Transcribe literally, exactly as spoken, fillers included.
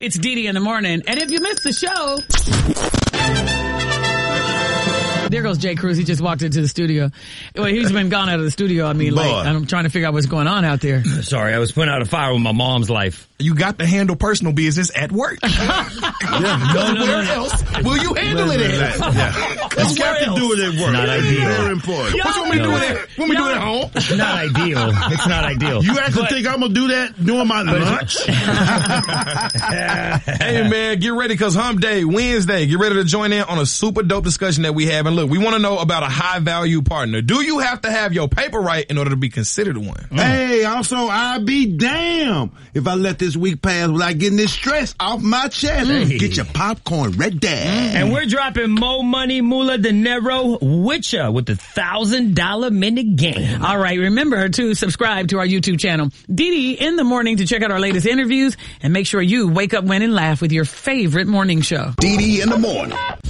It's Dee Dee in the morning. And if you missed the show, there goes Jay Cruz. He just walked into the studio. Well, he's been gone out of the studio. I mean, Boy. like, I'm trying to figure out what's going on out there. Sorry, I was putting out a fire with my mom's life. You got to handle personal business at work. yeah. No, no, Where no. else will you handle it at? Yeah. You got to do it at work. Not ideal. Very important. What you want me to No. do it at? When we do it at home? It's not ideal. It's not ideal. You actually But- think I'm going to do that during my lunch? Hey man, get ready because Hump Day, Wednesday. Get ready to join in on a super dope discussion that we have. And look, we want to know about a high value partner. Do you have to have your paper right in order to be considered one? Hey, also, I'll be damned if I let this week pass without getting this stress off my chest. Hey. Get your popcorn ready. And we're dropping more money, Mula Dinero, with ya with the thousand dollar minute game. All right. Remember to subscribe to our YouTube channel, Dee Dee in the morning, to check out our latest interviews and make sure you wake up, win, and laugh with your favorite morning show. Dee Dee in the morning.